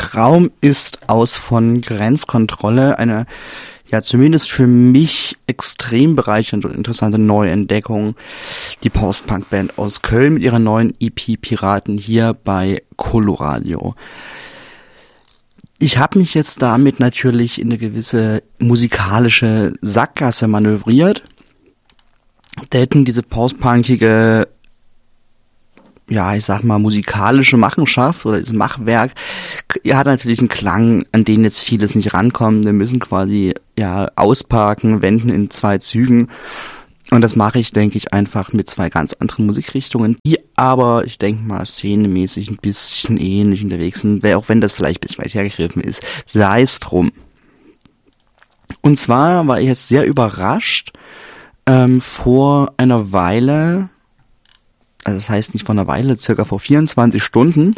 Traum ist aus von Grenzkontrolle eine, ja zumindest für mich extrem bereichernde und interessante Neuentdeckung. Die Post-Punk-Band aus Köln mit ihrer neuen EP Piraten hier bei Coloradio. Ich habe mich jetzt damit natürlich in eine gewisse musikalische Sackgasse manövriert. Denn diese post-punkige, ja, ich sag mal, musikalische Machenschaft oder dieses Machwerk, hat natürlich einen Klang, an den jetzt vieles nicht rankommen. Wir müssen quasi, ja, ausparken, wenden in 2 Zügen. Und das mache ich, denke ich, einfach mit 2 ganz anderen Musikrichtungen, die aber, ich denke mal, szenemäßig ein bisschen ähnlich unterwegs sind, auch wenn das vielleicht ein bisschen weit hergegriffen ist. Sei es drum. Und zwar war ich jetzt sehr überrascht, vor einer Weile, also das heißt nicht vor einer Weile, circa vor 24 Stunden,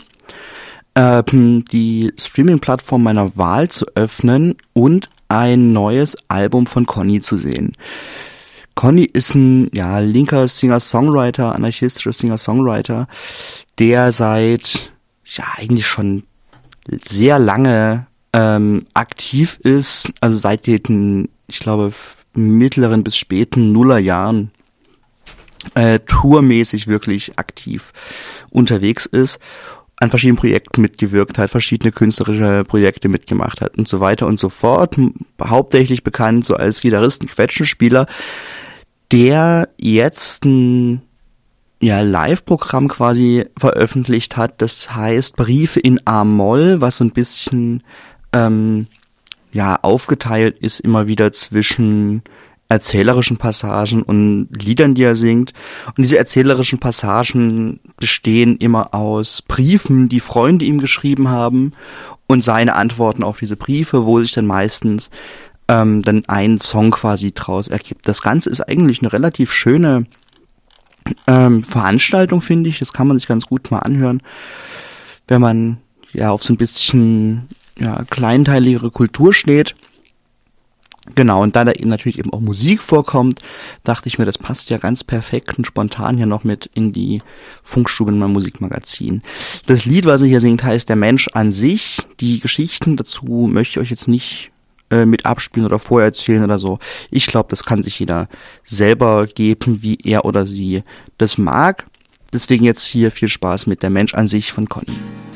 die Streaming-Plattform meiner Wahl zu öffnen und ein neues Album von Conny zu sehen. Conny ist ein, ja, linker Singer-Songwriter, anarchistischer Singer-Songwriter, der seit, ja, eigentlich schon sehr lange aktiv ist, also seit den, ich glaube, mittleren bis späten Nullerjahren tourmäßig wirklich aktiv unterwegs ist, an verschiedenen Projekten mitgewirkt hat, verschiedene künstlerische Projekte mitgemacht hat und so weiter und so fort. Hauptsächlich bekannt so als Gitarristen-Quetschenspieler, der jetzt ein, ja, Live-Programm quasi veröffentlicht hat, das heißt Briefe in A-Moll, was so ein bisschen ja, aufgeteilt ist immer wieder zwischen erzählerischen Passagen und Liedern, die er singt. Und diese erzählerischen Passagen bestehen immer aus Briefen, die Freunde ihm geschrieben haben und seine Antworten auf diese Briefe, wo sich dann meistens dann ein Song quasi draus ergibt. Das Ganze ist eigentlich eine relativ schöne Veranstaltung, finde ich. Das kann man sich ganz gut mal anhören, wenn man ja auf so ein bisschen, ja, kleinteiligere Kultur steht. Genau, und da da natürlich eben auch Musik vorkommt, dachte ich mir, das passt ja ganz perfekt und spontan hier noch mit in die Funkstube in meinem Musikmagazin. Das Lied, was er hier singt, heißt Der Mensch an sich. Die Geschichten dazu möchte ich euch jetzt nicht mit abspielen oder vorerzählen oder so. Ich glaube, das kann sich jeder selber geben, wie er oder sie das mag. Deswegen jetzt hier viel Spaß mit Der Mensch an sich von Conny.